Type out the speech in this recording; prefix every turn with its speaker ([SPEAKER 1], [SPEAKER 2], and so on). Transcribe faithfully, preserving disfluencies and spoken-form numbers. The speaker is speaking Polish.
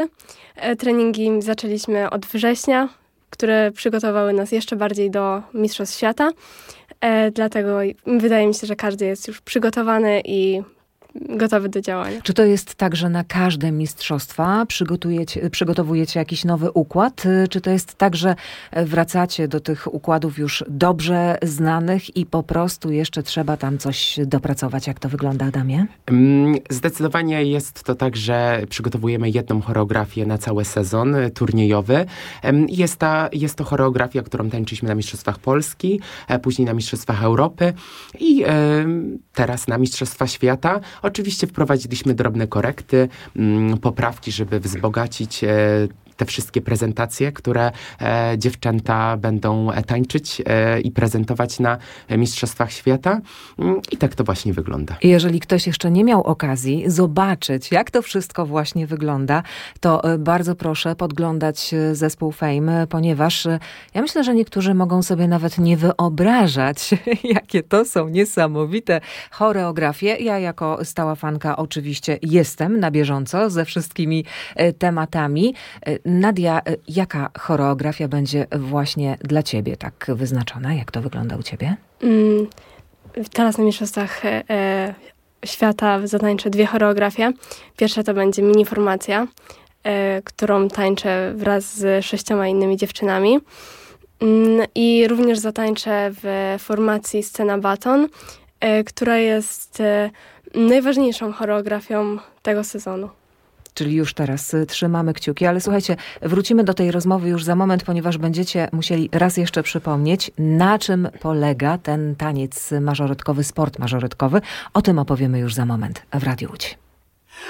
[SPEAKER 1] Treningi zaczęliśmy od września, które przygotowały nas jeszcze bardziej do Mistrzostw Świata. Dlatego wydaje mi się, że każdy jest już przygotowany i gotowy do działania.
[SPEAKER 2] Czy to jest tak, że na każde mistrzostwa przygotujecie, przygotowujecie jakiś nowy układ? Czy to jest tak, że wracacie do tych układów już dobrze znanych i po prostu jeszcze trzeba tam coś dopracować? Jak to wygląda, Adamie?
[SPEAKER 3] Zdecydowanie jest to tak, że przygotowujemy jedną choreografię na cały sezon turniejowy. Jest, ta, jest to choreografia, którą tańczyliśmy na Mistrzostwach Polski, później na Mistrzostwach Europy i teraz na Mistrzostwa Świata. Oczywiście wprowadziliśmy drobne korekty, poprawki, żeby wzbogacić te wszystkie prezentacje, które e, dziewczęta będą tańczyć e, i prezentować na Mistrzostwach Świata. I tak to właśnie wygląda.
[SPEAKER 2] Jeżeli ktoś jeszcze nie miał okazji zobaczyć, jak to wszystko właśnie wygląda, to bardzo proszę podglądać zespół Fame, ponieważ ja myślę, że niektórzy mogą sobie nawet nie wyobrażać, jakie to są niesamowite choreografie. Ja jako stała fanka oczywiście jestem na bieżąco ze wszystkimi tematami. Nadia, jaka choreografia będzie właśnie dla ciebie tak wyznaczona? Jak to wygląda u ciebie?
[SPEAKER 1] Mm, teraz na Mistrzostwach e, Świata zatańczę dwie choreografie. Pierwsza to będzie mini formacja, e, którą tańczę wraz z sześcioma innymi dziewczynami. Mm, I również zatańczę w formacji Scena Baton, e, która jest e, najważniejszą choreografią tego sezonu.
[SPEAKER 2] Czyli już teraz trzymamy kciuki, ale słuchajcie, wrócimy do tej rozmowy już za moment, ponieważ będziecie musieli raz jeszcze przypomnieć, na czym polega ten taniec mażoretkowy, sport mażoretkowy. O tym opowiemy już za moment w Radiu Łódź.